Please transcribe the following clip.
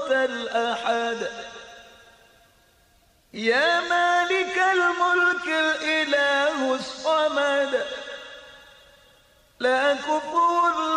الأحد. يا مالك الملك الإله الصمد، لا كفو